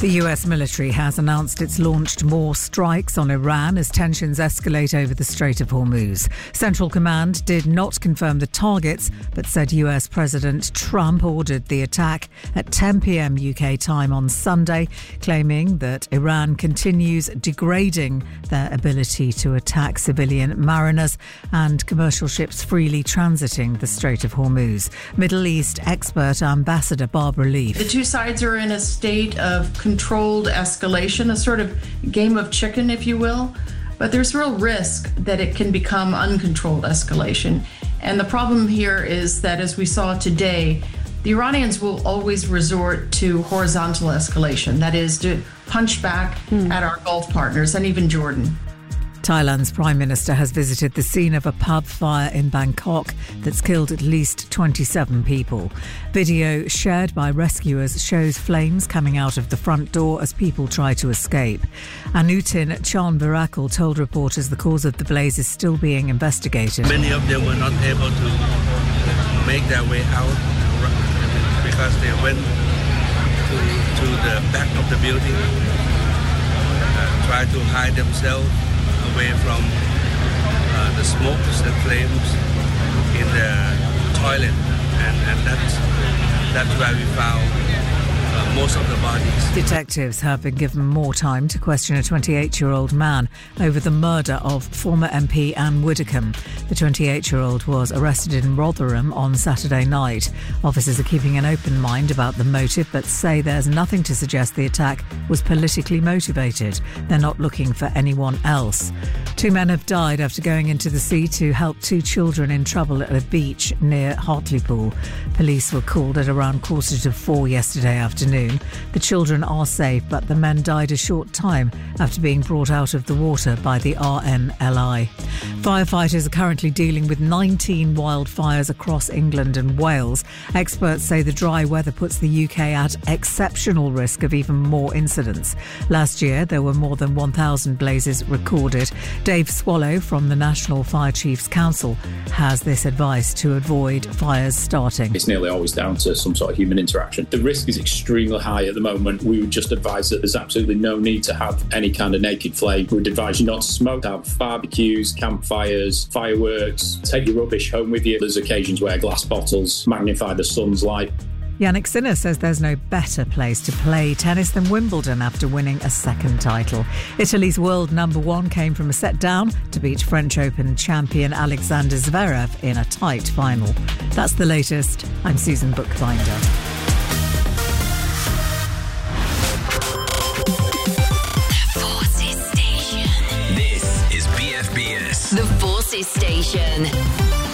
The US military has announced it's launched more strikes on Iran as tensions escalate over the Strait of Hormuz. Central Command did not confirm the targets, but said US President Trump ordered the attack at 10 p.m. UK time on Sunday, claiming that Iran continues degrading their ability to attack civilian mariners and commercial ships freely transiting the Strait of Hormuz. Middle East expert Ambassador Barbara Leaf. The two sides are in a state of controlled escalation, a sort of game of chicken, if you will. But there's real risk that it can become uncontrolled escalation. And the problem here is that, as we saw today, the Iranians will always resort to horizontal escalation, that is, to punch back at our Gulf partners and even Jordan. Thailand's Prime Minister has visited the scene of a pub fire in Bangkok that's killed at least 27 people. Video shared by rescuers shows flames coming out of the front door as people try to escape. Anutin Chanvirakul told reporters the cause of the blaze is still being investigated. Many of them were not able to make their way out because they went to the back of the building, tried to hide themselves away from the smokes and flames in the toilet, and that's where we found most of the bodies. Detectives have been given more time to question a 28-year-old man over the murder of former MP Anne Widdecombe. The 28-year-old was arrested in Rotherham on Saturday night. Officers are keeping an open mind about the motive, but say there's nothing to suggest the attack was politically motivated. They're not looking for anyone else. 2 men have died after going into the sea to help 2 children in trouble at a beach near Hartlepool. Police were called at around 3:45 yesterday afternoon. The children are safe, but the men died a short time after being brought out of the water by the RMLI. Firefighters are currently dealing with 19 wildfires across England and Wales. Experts say the dry weather puts the UK at exceptional risk of even more incidents. Last year, there were more than 1,000 blazes recorded. Dave Swallow from the National Fire Chiefs Council has this advice to avoid fires starting. It's nearly always down to some sort of human interaction. The risk is extremely high at the moment. We would just advise that there's absolutely no need to have any kind of naked flame. We would advise you not to smoke, have barbecues, campfires, fireworks, take your rubbish home with you. There's occasions where glass bottles magnify the sun's light. Yannick Sinner says there's no better place to play tennis than Wimbledon after winning a second title. Italy's world number 1 came from a set down to beat French Open champion Alexander Zverev in a tight final. That's the latest. I'm Susan Bookbinder. The Forces Station.